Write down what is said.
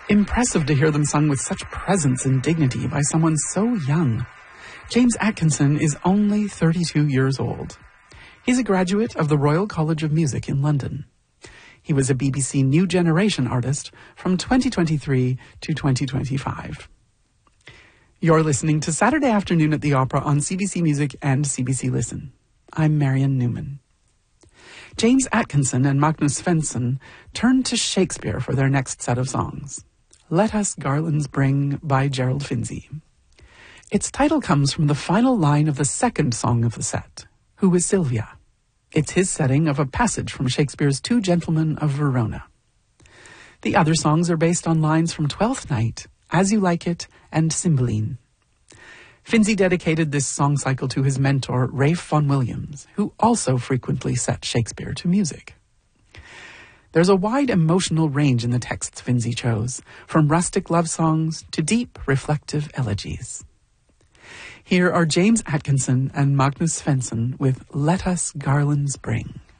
Impressive to hear them sung with such presence and dignity by someone so young. James Atkinson is only 32 years old. He's a graduate of the Royal College of Music in London. He was a BBC New Generation artist from 2023 to 2025. You're listening to Saturday Afternoon at the Opera on CBC Music and CBC Listen. I'm Marian Newman. James Atkinson and Magnus Svensson turned to Shakespeare for their next set of songs. Let Us Garlands Bring by Gerald Finzi. Its title comes from the final line of the second song of the set, Who is Sylvia? It's his setting of a passage from Shakespeare's Two Gentlemen of Verona. The other songs are based on lines from Twelfth Night, As You Like It, and Cymbeline. Finzi dedicated this song cycle to his mentor, Ralph Vaughan Williams, who also frequently set Shakespeare to music. There's a wide emotional range in the texts Finzi chose, from rustic love songs to deep, reflective elegies. Here are James Atkinson and Magnus Svensson with Let Us Garlands Bring.